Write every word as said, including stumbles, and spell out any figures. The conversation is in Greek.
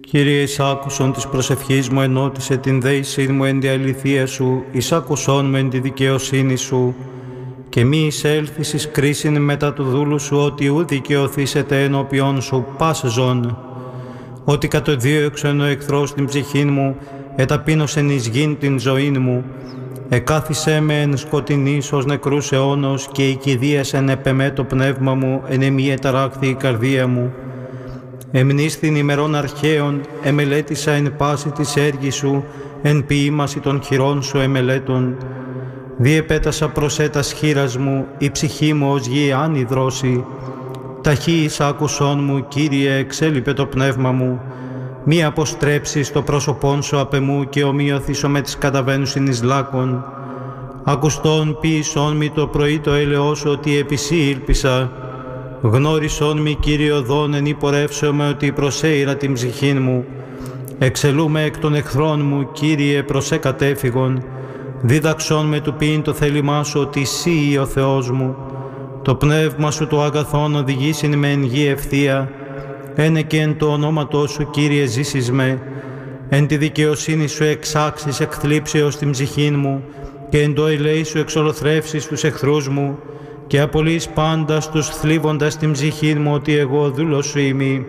Κύριε, εις άκουσον της προσευχής μου, ενώτισε την δέησή μου εν τη αληθεία σου, εις άκουσον με εν τη δικαιοσύνη σου, και μη εισέλθεις εις κρίσιν μετά του δούλου σου, ότι ου δικαιωθήσετε ενώπιον σου πας ζών. Ότι κατοδίωξεν ο εχθρός την ψυχήν μου, εταπείνωσεν εις γην την ζωήν μου, εκάθισέ με εν σκοτεινής ως νεκρούς αιώνος, και η κηδίασεν επεμέ το πνεύμα μου, εν εμή εταράχθη η καρδία μου. Εμνίστην ημερών αρχαίων, εμελέτησα εν πάση της έργης σου, εν ποίημαση των χειρών σου εμελέτων. Διεπέτασα προς έτας χείρας μου, η ψυχή μου ως γη άνυδρώσει. Ταχύης άκουσόν μου, Κύριε, εξέλιπε το πνεύμα μου. Μη αποστρέψεις το πρόσωπόν σου απ' εμού, και ομοιωθήσω με τις καταβαίνουσιν εις λάκων. Ακουστόν ποιησόν μη το πρωί το έλεος σου, ότι επί σύ ήλπισα. Γνώρισόν μη, Κύριε, οδόν εν υπορεύσεομαι, ότι προσέειρα την ψυχήν μου. Εξελούμε εκ των εχθρών μου, Κύριε, προσέ κατέφυγον. Δίδαξόν με του ποιήν το θέλημά σου, ότι Συ ο Θεός μου. Το πνεύμα σου το αγαθόν οδηγήσιν με εν γη ευθεία. Ένε και εν το ονόματό σου, Κύριε, ζήσεις με. Εν τη δικαιοσύνη σου εξάξεις εκ θλίψεως την ψυχήν μου, και εν το ελέη σου εξολοθρεύσεις τους εχθρούς μου, και απολύεις πάντα τους θλίβοντας την ψυχήν μου, ότι εγώ δούλος σου είμαι.